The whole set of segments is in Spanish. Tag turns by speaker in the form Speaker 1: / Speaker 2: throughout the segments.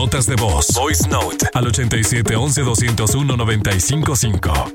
Speaker 1: notas de voz. Voice Note al 8711-201-955.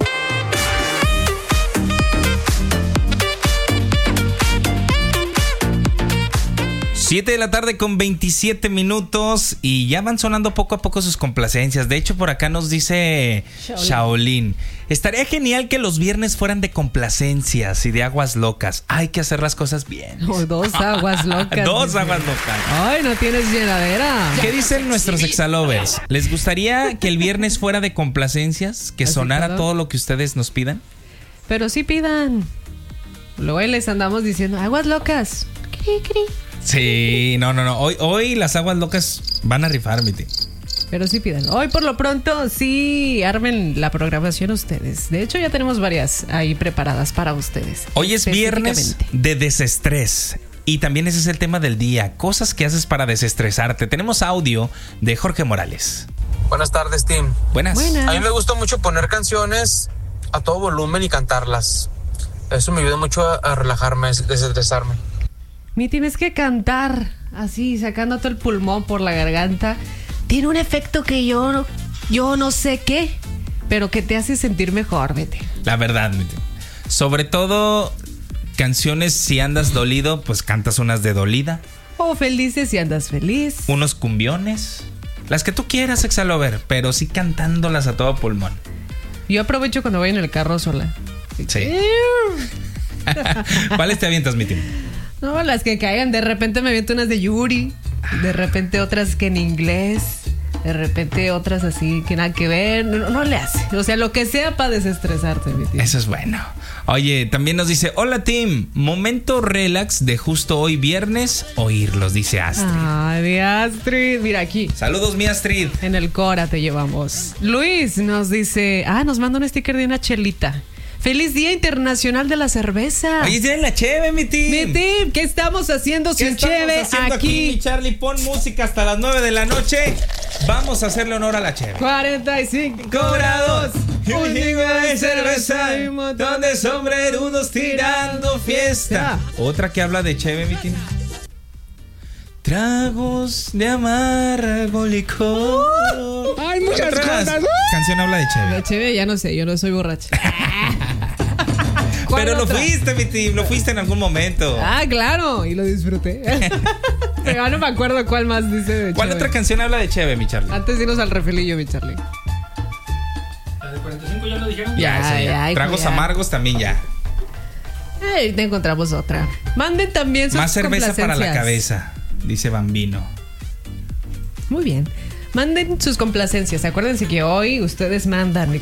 Speaker 2: 7 de la tarde con 27 minutos y ya van sonando poco a poco sus complacencias. De hecho, por acá nos dice Shaolin. Estaría genial que los viernes fueran de complacencias y de aguas locas. Hay que hacer las cosas bien.
Speaker 3: Oh, 2 aguas locas.
Speaker 2: 2 aguas locas.
Speaker 3: Ay, no tienes llenadera.
Speaker 2: ¿Qué dicen nuestros exalovers? ¿Les gustaría que el viernes fuera de complacencias? ¿Que sonara todo lo que ustedes nos pidan?
Speaker 3: Pero sí pidan. Luego ahí les andamos diciendo aguas locas. Cri, cri.
Speaker 2: Sí, no. Hoy las aguas locas van a rifar, mi tío.
Speaker 3: Pero sí pidan. Hoy por lo pronto sí armen la programación ustedes. De hecho ya tenemos varias ahí preparadas para ustedes.
Speaker 2: Hoy es viernes de desestrés. Y también ese es el tema del día. Cosas que haces para desestresarte. Tenemos audio de Jorge Morales.
Speaker 4: Buenas tardes, Tim.
Speaker 2: Buenas.
Speaker 4: A mí me gusta mucho poner canciones a todo volumen y cantarlas. Eso me ayuda mucho a relajarme, a desestresarme.
Speaker 3: Mi Tim, es que cantar así, sacando todo el pulmón por la garganta, tiene un efecto que yo no sé qué, pero que te hace sentir mejor, vete.
Speaker 2: La verdad, mi tío. Sobre todo canciones, si andas dolido, pues cantas unas de dolida.
Speaker 3: O felices si andas feliz.
Speaker 2: Unos cumbiones. Las que tú quieras, exalover, pero sí cantándolas a todo pulmón.
Speaker 3: Yo aprovecho cuando voy en el carro sola.
Speaker 2: Sí. ¿Cuáles te avientas, mi tío?
Speaker 3: No, las que caigan. De repente me aviento unas de Yuri. De repente otras que en inglés. De repente otras así que nada que ver. No le hace. O sea, lo que sea para desestresarte, mi tío.
Speaker 2: Eso es bueno. Oye, también nos dice: hola, Tim. Momento relax de justo hoy viernes. Oírlos, dice Astrid.
Speaker 3: Ay, Astrid. Mira aquí.
Speaker 2: Saludos, mi Astrid.
Speaker 3: En el Cora te llevamos. Luis nos dice: nos manda un sticker de una chelita. ¡Feliz Día Internacional de la Cerveza!
Speaker 2: Hoy es día de la cheve, mi Tim.
Speaker 3: Mi Tim, ¿qué estamos haciendo sin cheve aquí?
Speaker 2: Mi Charlie, pon música hasta las 9 de la noche. Vamos a hacerle honor a la cheve.
Speaker 3: 45
Speaker 2: grados, un chingo de cerveza, un montón de sombrerudos tirando fiesta. Otra que habla de cheve, mi Tim. Tragos de amargo licor.
Speaker 3: Hay muchas cosas.
Speaker 2: Canción habla de cheve.
Speaker 3: De cheve ya no sé, yo no soy borracha.
Speaker 2: Pero lo fuiste, mi Tim, lo fuiste en algún momento.
Speaker 3: Claro, y lo disfruté. Pero no me acuerdo cuál más dice de
Speaker 2: ¿Cuál
Speaker 3: cheve?
Speaker 2: otra canción habla de cheve, mi Charlie?
Speaker 3: Antes de irnos al refilillo, mi Charlie.
Speaker 5: ¿La de 45 ya lo dijeron?
Speaker 2: Ya. Tragos amargos también ya.
Speaker 3: Te encontramos otra. Manden también sus
Speaker 2: más cerveza para la
Speaker 3: complacencias.
Speaker 2: cabeza, dice Bambino.
Speaker 3: Muy bien. Manden sus complacencias. Acuérdense que hoy ustedes mandan